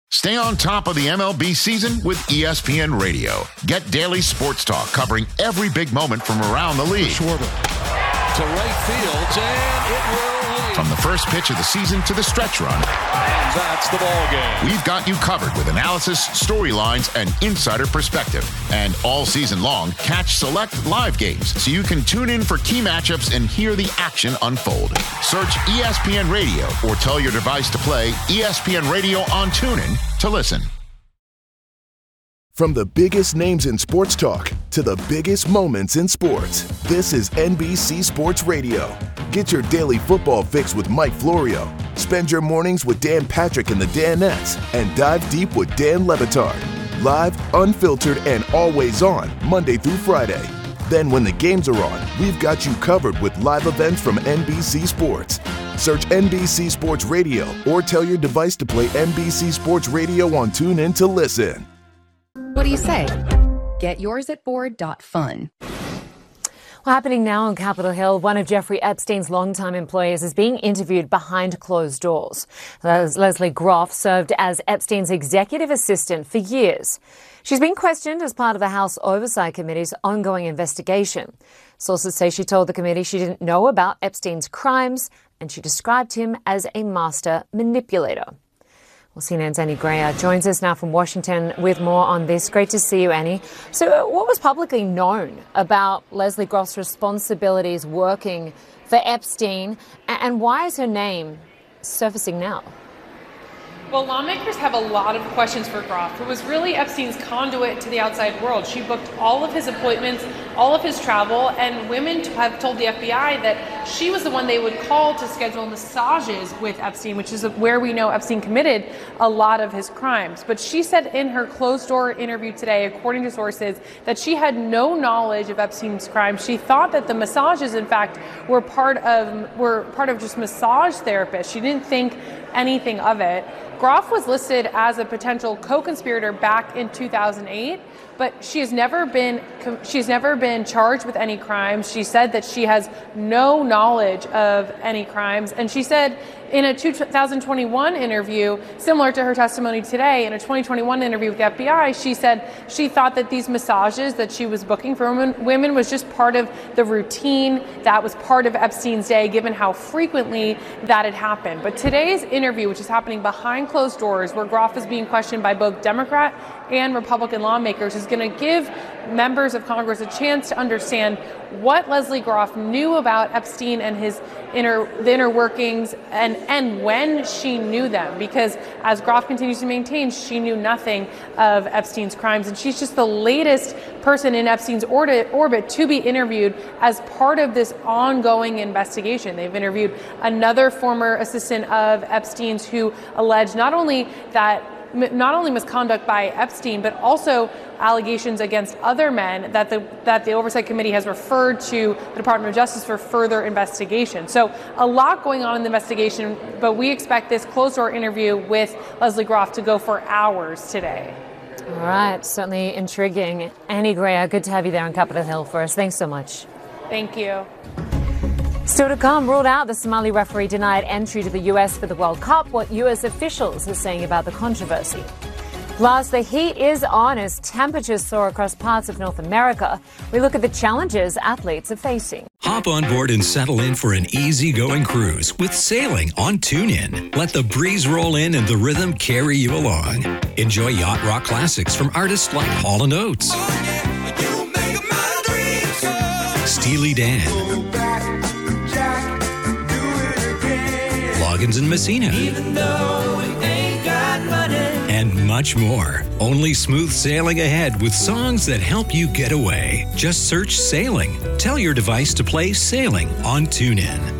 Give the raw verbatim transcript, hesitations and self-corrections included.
Stay on top of the M L B season with E S P N Radio. Get daily sports talk covering every big moment from around the league. Schwarber to right field, and it will leave. From the first pitch of the season to the stretch run. And that's the ball game. We've got you covered with analysis, storylines, and insider perspective. And all season long, catch select live games so you can tune in for key matchups and hear the action unfold. Search E S P N Radio or tell your device to play E S P N Radio on TuneIn to listen. From the biggest names in sports talk to the biggest moments in sports, this is N B C Sports Radio. Get your daily football fix with Mike Florio. Spend your mornings with Dan Patrick and the Danettes, and dive deep with Dan Le Batard. Live, unfiltered, and always on, Monday through Friday. Then when the games are on, we've got you covered with live events from N B C Sports. Search N B C Sports Radio or tell your device to play N B C Sports Radio on TuneIn to listen. What do you say? Get yours at board dot fun. Well, happening now on Capitol Hill, one of Jeffrey Epstein's longtime employees is being interviewed behind closed doors. Leslie Groff served as Epstein's executive assistant for years. She's been questioned as part of the House Oversight Committee's ongoing investigation. Sources say she told the committee she didn't know about Epstein's crimes, and she described him as a master manipulator. Well, C N N's Annie Grayer joins us now from Washington with more on this. Great to see you, Annie. So uh, what was publicly known about Leslie Groff's responsibilities working for Epstein, and why is her name surfacing now? Well, lawmakers have a lot of questions for Groff, who was really Epstein's conduit to the outside world. She booked all of his appointments, all of his travel, and women have told the F B I that she was the one they would call to schedule massages with Epstein, which is where we know Epstein committed a lot of his crimes. But she said in her closed-door interview today, according to sources, that she had no knowledge of Epstein's crimes. She thought that the massages, in fact, were part of were part of just massage therapists. She didn't think anything of it. Groff was listed as a potential co-conspirator back in two thousand eight, but she has never been she's never been charged with any crimes. She said that she has no knowledge of any crimes, and she said in a two thousand twenty-one interview, similar to her testimony today, in a twenty twenty-one interview with the F B I, she said she thought that these massages that she was booking for women, women was just part of the routine, that was part of Epstein's day, given how frequently that had happened. But today's interview, which is happening behind closed doors, where Groff is being questioned by both Democrat and Republican lawmakers, is going to give members of Congress a chance to understand what Leslie Groff knew about Epstein and his inner the inner workings, and and when she knew them, because as Groff continues to maintain, she knew nothing of Epstein's crimes, and she's just the latest person in Epstein's orbit, orbit to be interviewed as part of this ongoing investigation. They've interviewed another former assistant of Epstein's who alleged not only that not only misconduct by Epstein, but also allegations against other men that the that the Oversight Committee has referred to the Department of Justice for further investigation. So a lot going on in the investigation, but we expect this closed-door interview with Leslie Groff to go for hours today. All right, certainly intriguing. Annie Grayer, good to have you there on Capitol Hill for us. Thanks so much. Thank you. Still to come, ruled out, the Somali referee denied entry to the U S for the World Cup. What U S officials are saying about the controversy. Plus, the heat is on as temperatures soar across parts of North America. We look at the challenges athletes are facing. Hop on board and settle in for an easygoing cruise with sailing on TuneIn. Let the breeze roll in and the rhythm carry you along. Enjoy yacht rock classics from artists like Hall and Oates, oh, yeah, you make my dreams, Steely Dan, Loggins and Messina, even though we ain't got money, and much more. Only smooth sailing ahead with songs that help you get away. Just search Sailing. Tell your device to play Sailing on TuneIn.